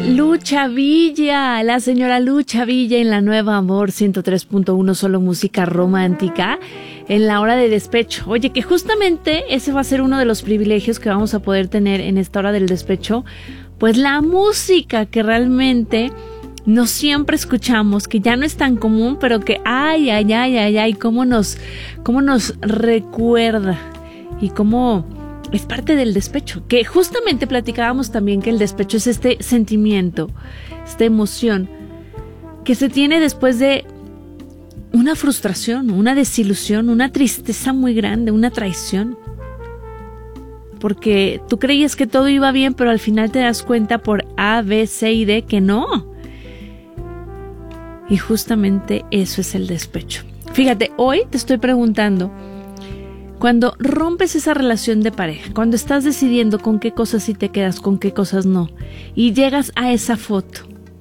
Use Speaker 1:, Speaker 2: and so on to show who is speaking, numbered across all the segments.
Speaker 1: Lucha Villa, la señora Lucha Villa en la Nueva Amor 103.1, solo música romántica en la hora de despecho. Oye, que justamente ese va a ser uno de los privilegios que vamos a poder tener en esta hora del despecho, pues la música que realmente no siempre escuchamos, que ya no es tan común, pero que cómo nos recuerda y cómo es parte del despecho, que justamente platicábamos también que el despecho es este sentimiento, esta emoción que se tiene después de una frustración, una desilusión, una tristeza muy grande, una traición. Porque tú creías que todo iba bien, pero al final te das cuenta por A, B, C y D que no. Y justamente eso es el despecho. Fíjate, hoy te estoy preguntando, cuando rompes esa relación de pareja, cuando estás decidiendo con qué cosas sí te quedas, con qué cosas no, y llegas a esa foto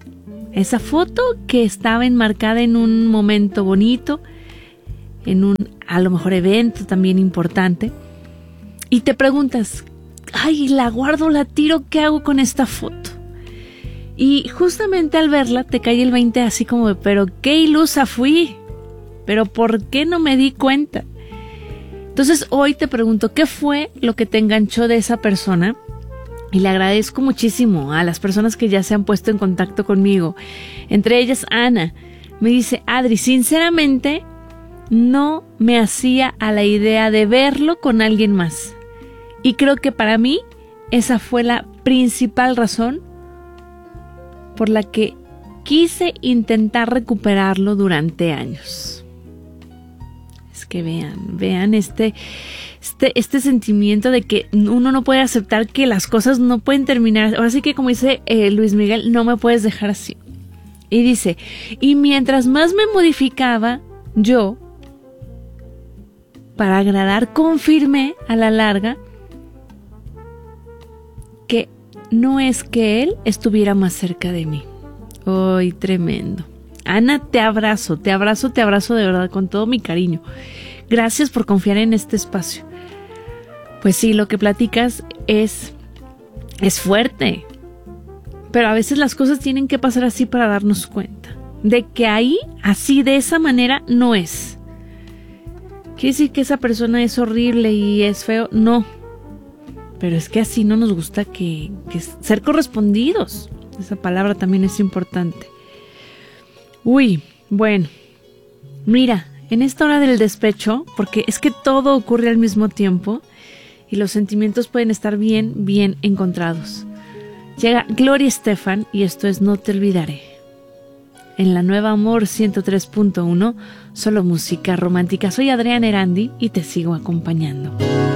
Speaker 1: que estaba enmarcada en un momento bonito, en un, a lo mejor, evento también importante, y te preguntas, ay, la guardo, la tiro, ¿qué hago con esta foto? Y justamente al verla te cae el 20 así como de, pero qué ilusa fui, pero ¿por qué no me di cuenta? Entonces hoy te pregunto, ¿qué fue lo que te enganchó de esa persona? Y le agradezco muchísimo a las personas que ya se han puesto en contacto conmigo. Entre ellas Ana, me dice, Adri, sinceramente no me hacía a la idea de verlo con alguien más. Y creo que para mí esa fue la principal razón por la que quise intentar recuperarlo durante años. Es que vean este sentimiento de que uno no puede aceptar que las cosas no pueden terminar. Ahora sí que, como dice Luis Miguel, no me puedes dejar así. Y dice, y mientras más me modificaba yo para agradar, confirmé a la larga que no es que él estuviera más cerca de mí. ¡Ay, tremendo! Ana, te abrazo de verdad con todo mi cariño. Gracias por confiar en este espacio. Pues sí, lo que platicas es fuerte, pero a veces las cosas tienen que pasar así para darnos cuenta de que ahí, así, de esa manera, no es. ¿Quiere decir que esa persona es horrible y es feo? No, pero es que así no nos gusta que ser correspondidos. Esa palabra también es importante. Uy, bueno, mira, en esta hora del despecho, porque es que todo ocurre al mismo tiempo y los sentimientos pueden estar bien encontrados. Llega Gloria Estefan y esto es No Te Olvidaré. En la Nueva Amor 103.1, solo música romántica. Soy Adriana Erandi y te sigo acompañando.